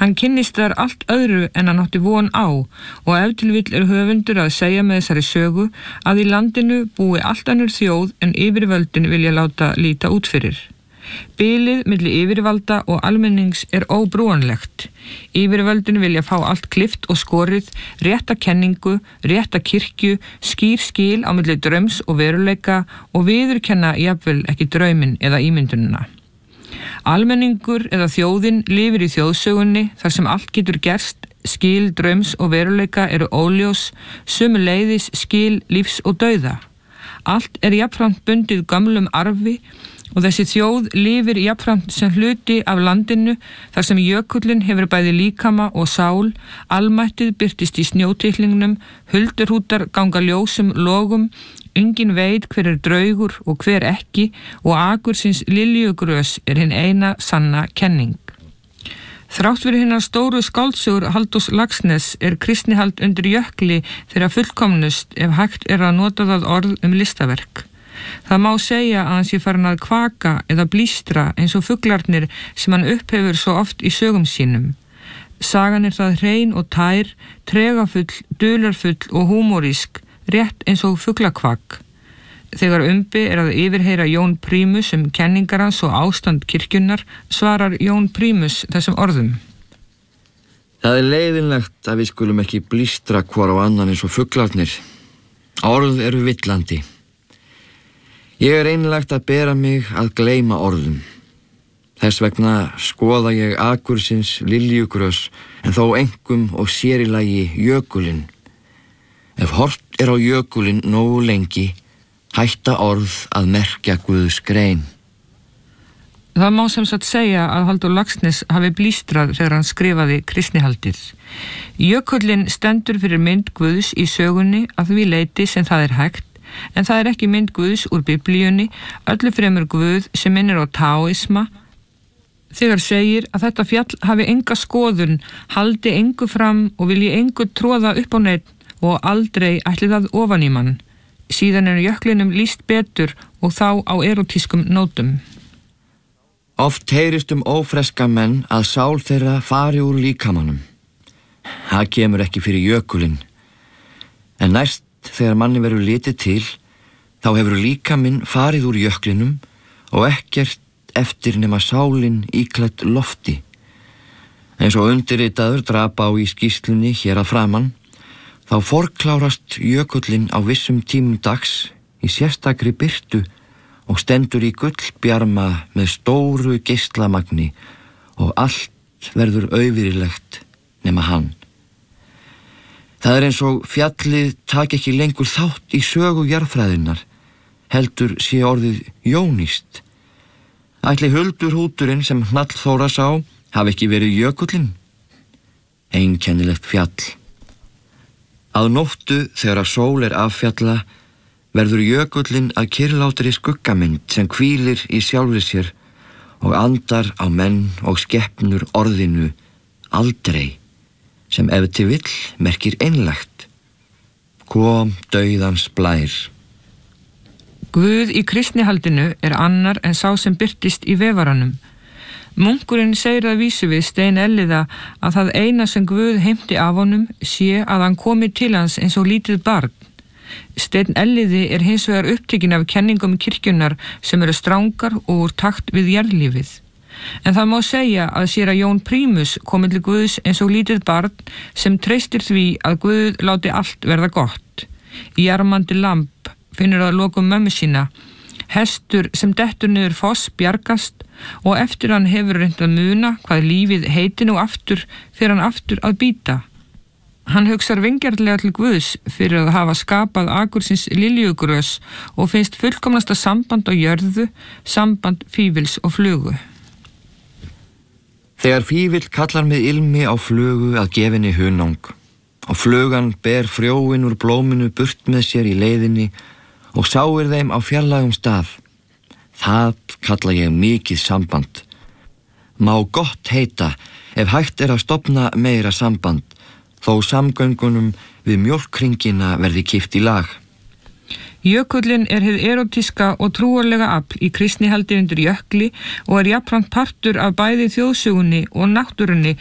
Hann kynnist þar allt öðru en hann átti von á og ef til vill höfundur að segja með þessari sögu að í landinu búi allt önnur þjóð en yfirvöldin vilja láta líta út fyrir. Bilið milli yfirvalda og almennings óbrúanlegt. Yfirvöldin vilja fá allt klift og skorið, rétta kenningu, rétta kirkju, skýr skil á milli draums og veruleika og viðurkenna jafnvel ekki drauminn eða ímyndunina. Almenningur eða þjóðin lifir í þjóðsögunni þar sem allt getur gerst, skil draums og veruleika óljós, sömuleiðis skil lífs og dauða. Allt jafnframt bundið gömlum arfi og þessi þjóð lifir jafnframt sem hluti af landinu þar sem jökullin hefur bæði líkama og sál, almættið birtist í snjótittlingnum, huldurhútar ganga ljósum logum, engin veit hver draugur og hver ekki og akursins liljugrös hin eina sanna kenning. Þrátt fyrir hinnar stóru skáldsögur Halldórs Laxness kristnihald undir jökli þeirra fullkomnust ef hægt að nota það orð listaverk. Það má segja að hann sé farin að kvaka eða blístra eins og fuglarnir sem hann upphefur svo oft í sögum sínum. Sagan það hrein og tær, tregafull, dularfull og húmorísk, rétt eins og fuglakvak. Þegar að yfirheyra Jón Prímus kenningar hans og ástand kirkjunnar, svarar Jón Prímus þessum orðum. Það leiðinlegt að við skulum ekki blístra hvor á annan eins og fuglarnir. Orð villandi. Ég einlægt að bera mig að gleyma orðum. Þess vegna skoða ég akursins liljugrös en þó einkum og sér í lagi jökulinn. Ef hort á jökulinn nógu lengi, hætta orð að merkja Guðs grein. Það má sem sagt segja að Halldór Laxness hafi blístrað þegar hann skrifaði kristnihaldið. Jökullinn stendur fyrir mynd Guðs í sögunni að því leyti sem það hægt, en það ekki mynd Guðs úr Biblíunni, öllu fremur Guð sem minnir á taóisma, þegar segir að þetta fjall hafi enga skoðun, haldi engu fram og vilji engu tróða upp á neitt og aldrei ætli það ofan í mann. Síðan jöklinum lýst betur og þá á erótískum nótum. Oft heyrist ófreska menn að sál þeirra fari úr líkamanum. Það kemur ekki fyrir jökulinn. En næst þegar manni verður litið til, þá hefur líkaminn farið úr jöklinum og ekkert eftir nema sálin íklædd lofti. Eins og undirritaður drapa á í skýrslunni hér að framan, þá forklárast jökullinn á vissum tímum dags í sérstakri birtu og stendur í gullbjarma með stóru geislamagni og allt verður auðvirilegt nema hann. Það eins og fjallið taki ekki lengur þátt í sögu jarðfræðinnar, heldur sé orðið jónískt. Ætli huldurhúturinn sem Hnallþóra sá hafi ekki verið jökullinn? Einkennilegt fjall. Að nóttu þegar sól affjalla, verður jökullinn að kyrrlátri skuggamynd sem hvílir í sjálfri sér og andar á menn og skepnur orðinu aldrei, sem ef til vill merkir einlægt. Kom dauðans blær. Guð í kristnihaldinu annar en sá sem birtist í vefaranum. Munkurinn segir að vísu við Stein Elliða að það eina sem Guð heimti af honum sé að hann komi til hans eins og lítið barn. Steinn Elliði hins vegar upptekinn af kenningum kirkjunnar sem strangar og úr takt við jarðlífið. En það má segja að séra Jón Prímus komi til Guðs eins og lítið barn sem treystir því að Guð láti allt verða gott. Jarmandi lamb finnur að lokum mömmu sína, hestur sem dettur niður foss bjargast og eftir hann hefur reynt að muna hvað lífið heiti nú aftur fyrir hann aftur að bíta. Hann hugsar vingjarnlega til Guðs fyrir að hafa skapað akursins liljugrös og finnst fullkomnasta samband á jörðu, samband fífils og flugu. Þegar fífill kallar með ilmi á flugu að gefinni hunang og flugan ber frjóin úr blóminu burt með sér í leiðinni og sáir þeim á fjarlægum stað, það kalla ég mikið samband. Má gott heita ef hægt að stofna meira samband, þó samgöngunum við mjólkringina verði kippt í lag. Jökullinn hið erótíska og trúarlega afl í kristnihaldi undir jökli og jafnframt partur af bæði þjóðsögunni og náttúrunni